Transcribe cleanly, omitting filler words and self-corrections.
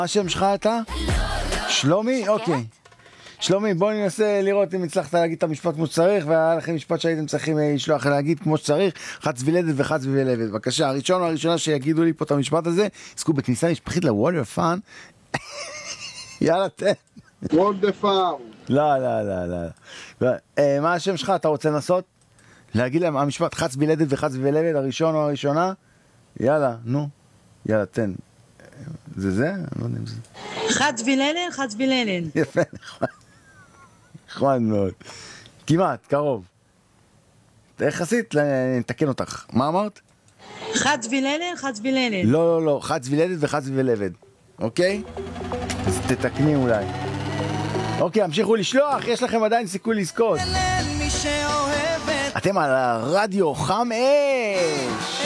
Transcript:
מה השם שלך אתה? שלומי? אוקיי. שלומי, בואו ננסה לראות אם הצלחת להגיד את המשפט כמו שצריך, והיה לכם משפט שהייתם צריכים לשלוח להגיד כמו שצריך, חץ וילדת וחץ וילדת. בבקשה, הראשון או הראשונה שיגידו לי פה את המשפט הזה, עסקו בכניסה משפחית לוודר פאן. יאללה, תן. וודר פאן. לא. מה השם שלך? אתה רוצה לנסות? להגיד להם המשפט חץ וילדת וחץ וילדת, הראשון או הראשונה? יאללה, נו. יאללה, תן. זה? אני לא יודע אם זה... חץ ויללן, חץ ויללן. יפה, נחמד מאוד. כמעט, קרוב. יחסית, נתקן אותך. מה אמרת? חץ ויללן, חץ ויללן. לא, חץ וילדת וחץ וילבד. אוקיי? אז תתקני אולי. אוקיי, המשיכו לשלוח, יש לכם עדיין סיכוי לזכות. אתם על הרדיו חם אש.